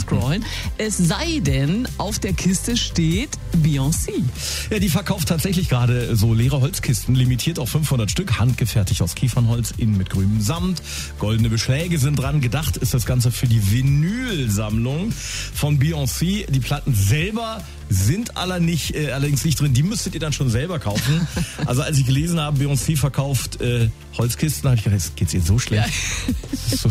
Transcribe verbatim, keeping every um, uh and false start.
scrollen. Es sei denn, auf der Kiste steht Beyoncé. Ja, die verkauft tatsächlich gerade so leere Holzkisten, limitiert auf fünfhundert Stück, handgefertigt aus Kiefernholz, innen mit grünem Samt. Goldene Beschläge sind dran. Gedacht ist das Ganze für die Vinylsammlung von Beyoncé. Die Platten selber sind aller nicht, äh, allerdings nicht drin. Die müsstet ihr dann schon selber kaufen. Also als ich gelesen habe, Beyoncé verkauft äh, Holzkisten, habe ich gedacht, jetzt geht's ihr so schlecht. Ja. So